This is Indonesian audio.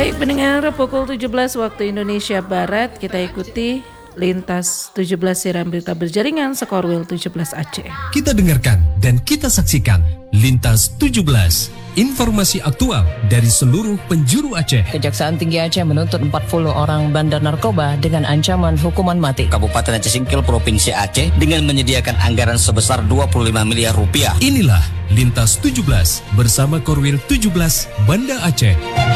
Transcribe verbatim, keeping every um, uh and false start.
Baik pendengar, pukul tujuh belas waktu Indonesia Barat, kita ikuti Lintas tujuh belas siaran berita berjaringan Sekorwil tujuh belas Aceh. Kita dengarkan dan kita saksikan Lintas tujuh belas, informasi aktual dari seluruh penjuru Aceh. Kejaksaan Tinggi Aceh menuntut empat puluh orang bandar narkoba dengan ancaman hukuman mati. Kabupaten Aceh Singkil Provinsi Aceh dengan menyediakan anggaran sebesar dua puluh lima miliar rupiah. Inilah Lintas tujuh belas bersama Korwil tujuh belas Banda Aceh.